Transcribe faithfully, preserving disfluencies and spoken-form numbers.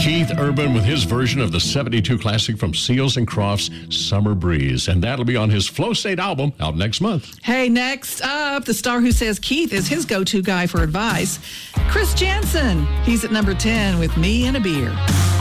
Keith Urban with his version of the seventy-two classic from Seals and Crofts, Summer Breeze. And that'll be on his Flow State album out next month. Hey, next up, the star who says Keith is his go-to guy for advice, Chris Jansen. He's at number ten with Me and a Beer.